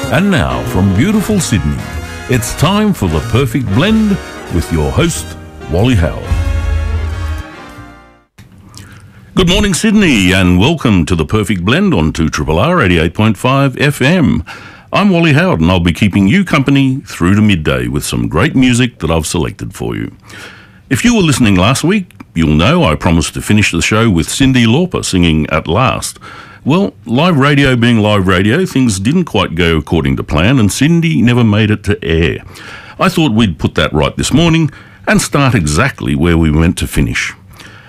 And now, from beautiful Sydney, it's time for The Perfect Blend with your host, Wally Howard. Good morning, Sydney, and welcome to The Perfect Blend on 2RRR 88.5 FM. I'm Wally Howard, and I'll be keeping you company through to midday with some great music that I've selected for you. If you were listening last week, you'll know I promised to finish the show with Cyndi Lauper singing At Last. Well, live radio being live radio, things didn't quite go according to plan, and Cyndi never made it to air. I thought we'd put that right this morning and start exactly where we went to finish.